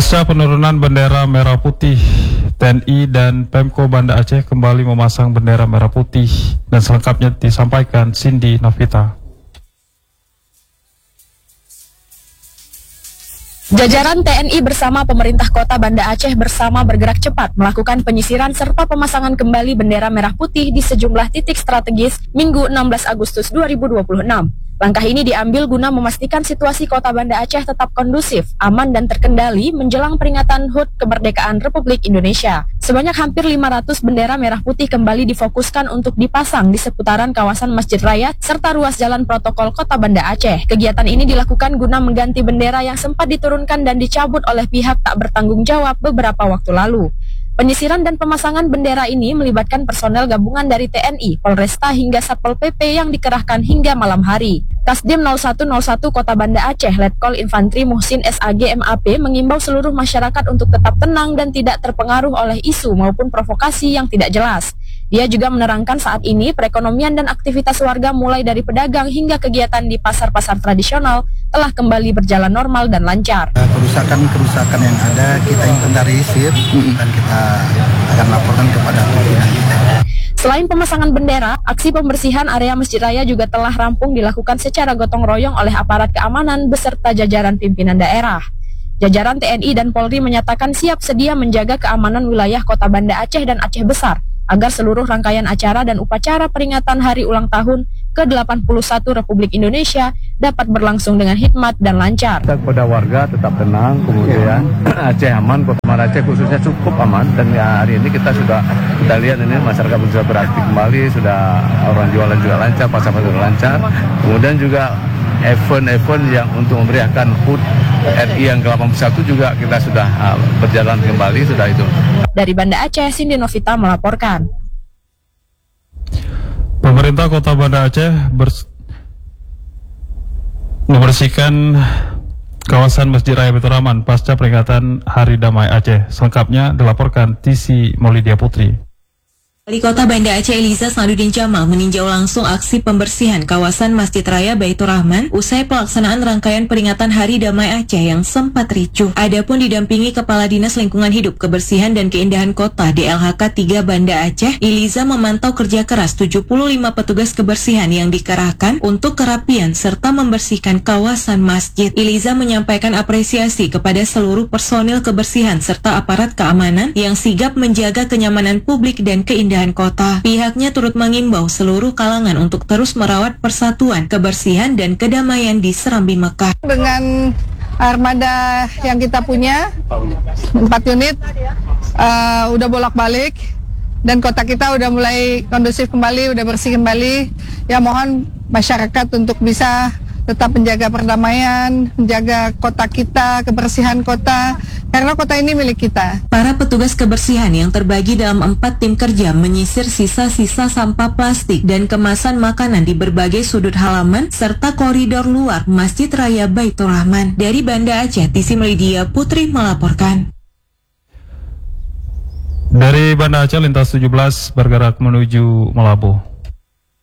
Pasca penurunan bendera merah putih, TNI dan Pemko Banda Aceh kembali memasang bendera merah putih, dan selengkapnya disampaikan Cindy Novita. Jajaran TNI bersama pemerintah kota Banda Aceh bersama bergerak cepat melakukan penyisiran serta pemasangan kembali bendera merah putih di sejumlah titik strategis Minggu 16 Agustus 2026. Langkah ini diambil guna memastikan situasi kota Banda Aceh tetap kondusif, aman dan terkendali menjelang peringatan HUT Kemerdekaan Republik Indonesia. Sebanyak hampir 500 bendera merah putih kembali difokuskan untuk dipasang di seputaran kawasan Masjid Raya serta ruas jalan protokol kota Banda Aceh. Kegiatan ini dilakukan guna mengganti bendera yang sempat diturunkan dan dicabut oleh pihak tak bertanggung jawab beberapa waktu lalu. Penyisiran dan pemasangan bendera ini melibatkan personel gabungan dari TNI, Polresta hingga Satpol PP yang dikerahkan hingga malam hari. Kasdim 0101 Kota Banda Aceh, Letkol Infantri Muhsin SAG MAP mengimbau seluruh masyarakat untuk tetap tenang dan tidak terpengaruh oleh isu maupun provokasi yang tidak jelas. Dia juga menerangkan saat ini perekonomian dan aktivitas warga mulai dari pedagang hingga kegiatan di pasar-pasar tradisional telah kembali berjalan normal dan lancar. Kerusakan yang ada kita inventarisir dan kita akan laporkan kepada pimpinan kita. Selain pemasangan bendera, aksi pembersihan area Masjid Raya juga telah rampung dilakukan secara gotong royong oleh aparat keamanan beserta jajaran pimpinan daerah. Jajaran TNI dan Polri menyatakan siap sedia menjaga keamanan wilayah Kota Banda Aceh dan Aceh Besar agar seluruh rangkaian acara dan upacara peringatan hari ulang tahun ke-81 Republik Indonesia dapat berlangsung dengan hikmat dan lancar. Kepada warga tetap tenang, kemudian Aceh aman, Kota Banda Aceh khususnya cukup aman, dan hari ini kita lihat ini masyarakat sudah beraktif kembali, sudah orang jualan juga lancar, pasar-pasar lancar, kemudian juga event-event yang untuk memberiakan HUT RI yang ke-81 juga kita sudah berjalan kembali, sudah itu. Dari Banda Aceh, Cindy Novita melaporkan. Pemerintah Kota Banda Aceh membersihkan kawasan Masjid Raya Baitur Rahman pasca peringatan Hari Damai Aceh. Selengkapnya dilaporkan TC Maulidia Putri. Wali Kota Banda Aceh Eliza Sanudin Jamal meninjau langsung aksi pembersihan kawasan Masjid Raya Baitur Rahman usai pelaksanaan rangkaian peringatan Hari Damai Aceh yang sempat ricuh. Adapun didampingi Kepala Dinas Lingkungan Hidup, Kebersihan dan Keindahan Kota DLHK 3 Banda Aceh, Eliza memantau kerja keras 75 petugas kebersihan yang dikerahkan untuk kerapian serta membersihkan kawasan masjid. Eliza menyampaikan apresiasi kepada seluruh personil kebersihan serta aparat keamanan yang sigap menjaga kenyamanan publik dan keindahan kota. Pihaknya turut mengimbau seluruh kalangan untuk terus merawat persatuan, kebersihan, dan kedamaian di Serambi Mekah. Dengan armada yang kita punya, 4 unit, udah bolak-balik, dan kota kita udah mulai kondusif kembali, udah bersih kembali. Ya mohon masyarakat untuk bisa tetap menjaga perdamaian, menjaga kota kita, kebersihan kota, karena kota ini milik kita. Para petugas kebersihan yang terbagi dalam 4 tim kerja menyisir sisa-sisa sampah plastik dan kemasan makanan di berbagai sudut halaman serta koridor luar Masjid Raya Baitur Rahman. Dari Banda Aceh, TC Maulidia Putri melaporkan. Dari Banda Aceh, lintas 17 bergerak menuju Melabuh.